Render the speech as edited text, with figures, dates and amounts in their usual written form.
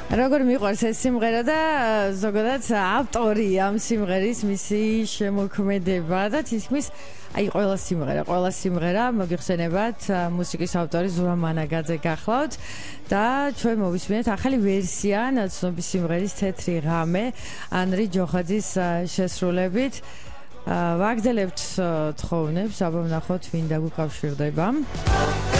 როგორ მიყვარს ეს სიმღერა და ზოგადად ავტორი ამ სიმღერის მისი შემოქმედება და თითქმის აი ყველა სიმღერა მოგიხსენებათ მუსიკის ავტორი ზურაბ მანაგაძე გახლავთ და ჩვენ მოვისმინეთ ახალი ვერსია ნაცნობი სიმღერის თეთრი ღამე ანრი ჯოხაძის შესრულებით ვაგრძელებთ თხოვნებს აბა ვნახოთ ვინ დაგუკავშირდება